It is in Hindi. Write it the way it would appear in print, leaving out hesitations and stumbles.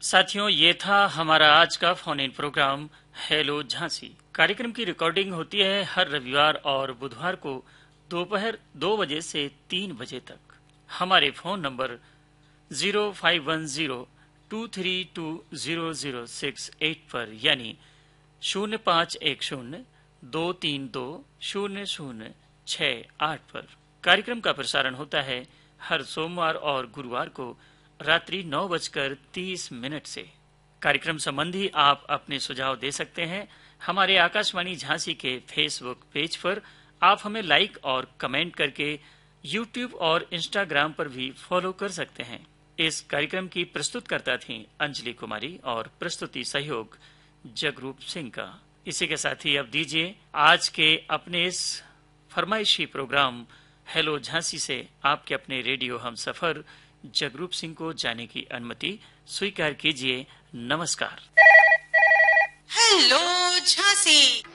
साथियों, ये था हमारा आज का phone in programme hello Jhansi. कार्यक्रम की रिकॉर्डिंग होती है हर रविवार और बुधवार को दोपहर 2 बजे से 3 बजे तक। हमारे फोन नंबर 0510-232-0068 पर यानी 0510-232-0068 पर कार्यक्रम का प्रसारण होता है हर सोमवार और गुरुवार को रात्रि 9:30 से। कार्यक्रम संबंधी आप अपने सुझाव दे सकते हैं हमारे आकाशवाणी झांसी के फेसबुक पेज पर। आप हमें लाइक और कमेंट करके यूट्यूब और इंस्टाग्राम पर भी फॉलो कर सकते हैं। इस कार्यक्रम की प्रस्तुतकर्ता थी अंजलि कुमारी और प्रस्तुति सहयोग जगरूप सिंह का। इसी के साथ ही अब दीजिए आज के अपने इस फरमाइशी प्रोग्राम हेलो झांसी से आपके अपने रेडियो हम सफर जगरूप सिंह को जाने की अनुमति स्वीकार कीजिए। नमस्कार। हेलो झांसी।